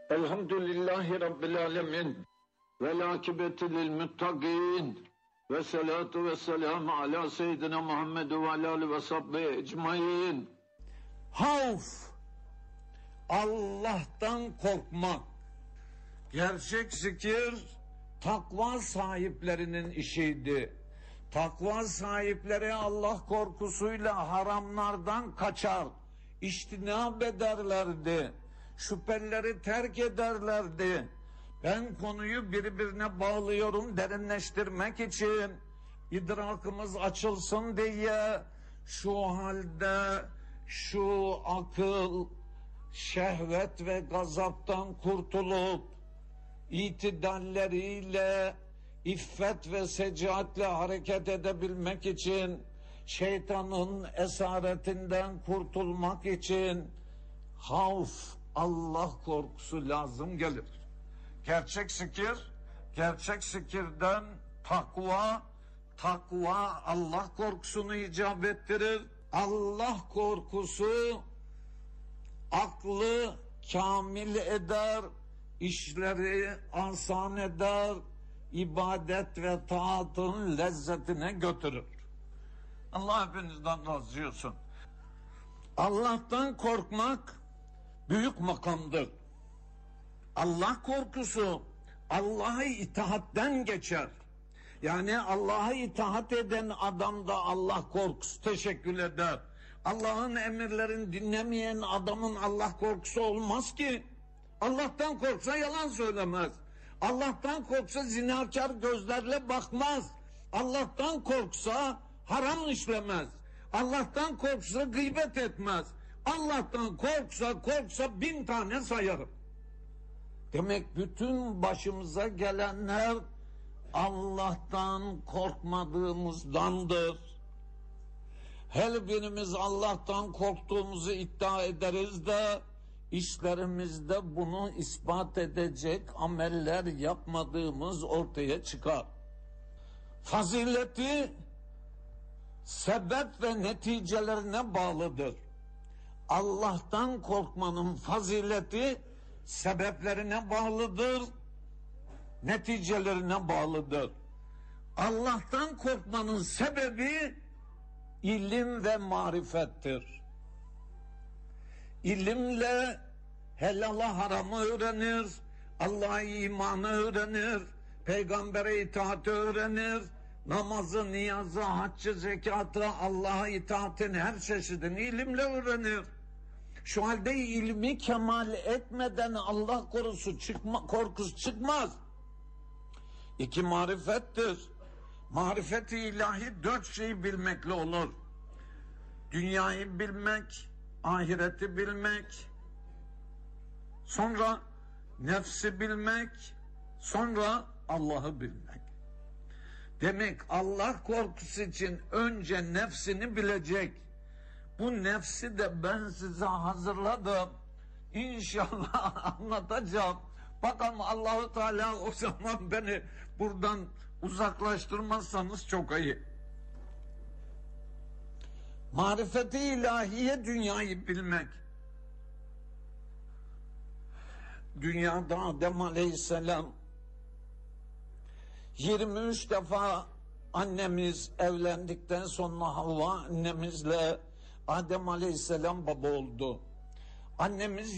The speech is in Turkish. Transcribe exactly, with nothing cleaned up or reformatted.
Elhamdülillahi Rabbil alemin. Vel akibeti lil muttaqin. Ve salatu ve selamu ala seyyidina Muhammed ve ala alihi ve sahbihi ecmaîn. Havf, Allah'tan korkmak. Gerçek zikir takva sahiplerinin işiydi. Takva sahipleri Allah korkusuyla haramlardan kaçar, içtinab ederlerdi, şüpheleri terk ederlerdi. Ben konuyu birbirine bağlıyorum derinleştirmek için, idrakımız açılsın diye. Şu halde şu akıl şehvet ve gazaptan kurtulup itidalleriyle iffet ve secaatle hareket edebilmek için, şeytanın esaretinden kurtulmak için havf, Allah korkusu lazım gelir. Gerçek zikir, gerçek zikirden takva, takva Allah korkusunu icap ettirir. Allah korkusu aklı kamil eder, işleri asan eder, ibadet ve taatın lezzetine götürür. Allah hepinizden razı olsun. Allah'tan korkmak büyük makamdır. Allah korkusu Allah'a itaatten geçer. Yani Allah'a itaat eden adamda Allah korkusu teşekkül eder. Allah'ın emirlerini dinlemeyen adamın Allah korkusu olmaz ki. Allah'tan korksa yalan söylemez. Allah'tan korksa zinakar gözlerle bakmaz. Allah'tan korksa haram işlemez. Allah'tan korksa gıybet etmez. Allah'tan korksa korksa bin tane sayarım. Demek bütün başımıza gelenler Allah'tan korkmadığımızdandır. Her birimiz Allah'tan korktuğumuzu iddia ederiz de işlerimizde bunu ispat edecek ameller yapmadığımız ortaya çıkar. Fazileti sebep ve neticelerine bağlıdır. Allah'tan korkmanın fazileti sebeplerine bağlıdır, neticelerine bağlıdır. Allah'tan korkmanın sebebi ilim ve marifettir. İlimle helala haramı öğrenir, Allah'a imanı öğrenir, peygambere itaati öğrenir, namazı, niyazı, haccı, zekatı, Allah'a itaatin her çeşidini ilimle öğrenir. Şu halde ilmi kemal etmeden Allah korusu çıkma, korkusu çıkmaz. İki marifettir. Marifet-i ilahi dört şeyi bilmekle olur. Dünyayı bilmek, ahireti bilmek, sonra nefsi bilmek, sonra Allah'ı bilmek. Demek Allah korkusu için önce nefsini bilecek. Bu nefsi de ben size hazırladım. İnşallah anlatacağım. Bakalım Allah-u Teala o zaman beni buradan uzaklaştırmazsanız çok iyi. Marifeti ilahiye dünyayı bilmek. Dünyada Adem Aleyhisselam yirmi üç defa annemiz evlendikten sonra Havva annemizle Adem Aleyhisselam baba oldu. Annemiz